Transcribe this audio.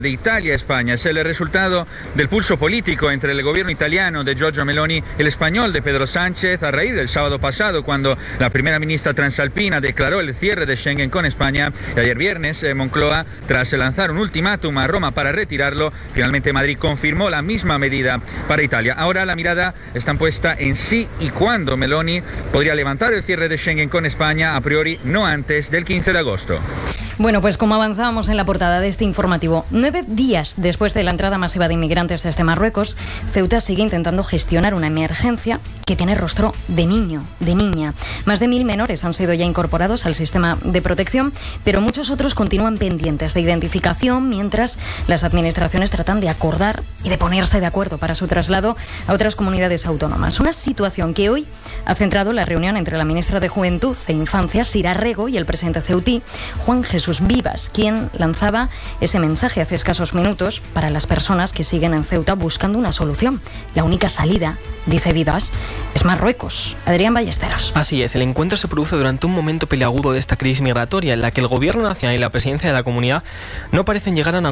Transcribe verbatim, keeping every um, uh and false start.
de Italia a España. Es el resultado del pulso político entre el gobierno italiano de Giorgia Meloni y el español de Pedro Sánchez a raíz del sábado pasado, cuando la primera ministra transalpina declaró el cierre de Schengen con España. Y ayer viernes, eh, Moncloa, tras lanzar un ultimátum a Roma para retirarlo, finalmente Madrid confirmó la misma medida para Italia. Ahora la mirada está puesta en si y cuándo Meloni podría levantar el cierre de Schengen con España, a priori no antes del quince de agosto. Bueno, pues como avanzábamos en la portada de este informativo, nueve días después de la entrada masiva de inmigrantes desde Marruecos, Ceuta sigue intentando gestionar una emergencia que tiene rostro de niño, de niña. Más de mil menores han sido ya incorporados al sistema de protección, pero muchos otros continúan pendientes de identificación, mientras las administraciones tratan de acordar y de ponerse de acuerdo para su traslado a otras comunidades autónomas. Una situación que hoy ha centrado la reunión entre la ministra de Juventud e Infancia, Sira Rego, y el presidente ceutí, Juan Jesús Vivas, quien lanzaba ese mensaje hace escasos minutos para las personas que siguen en Ceuta buscando una solución. La única salida, dice Vivas, es Marruecos. Adrián Ballesteros. Así es, el encuentro se produce durante un momento peliagudo de esta crisis migratoria en la que el Gobierno Nacional y la Presidencia de la Comunidad no parecen llegar a una